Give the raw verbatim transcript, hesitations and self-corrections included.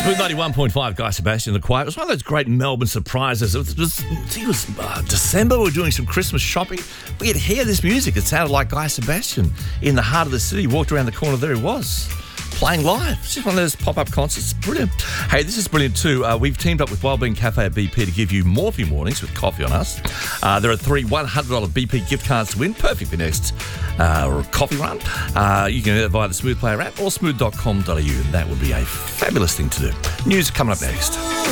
Smooth ninety-one point five, Guy Sebastian, The Quiet. It was one of those great Melbourne surprises. It was, it was, I think it was uh, December. We were doing some Christmas shopping. We could hear this music. It sounded like Guy Sebastian in the heart of the city. Walked around the corner, there he was, playing live. It's just one of those pop-up concerts. Brilliant. Hey, this is brilliant too. Uh, we've teamed up with Wellbeing Cafe at B P to give you more for your mornings with coffee on us. Uh, there are three one hundred dollars B P gift cards to win. Perfect for next uh, coffee run. Uh, you can do that via the Smooth Player app or smooth dot com dot a u. And that would be a fabulous thing to do. News coming up next.